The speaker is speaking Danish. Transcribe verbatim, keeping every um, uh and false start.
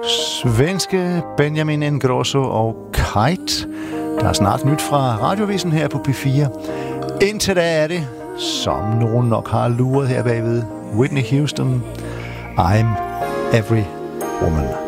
Svenske Benjamin Ingrosso og Kite. Der er snart nyt fra Radiovisen her på P fire. Indtil da er det, som nogen nok har luret her bagved, Whitney Houston, I'm Every Woman.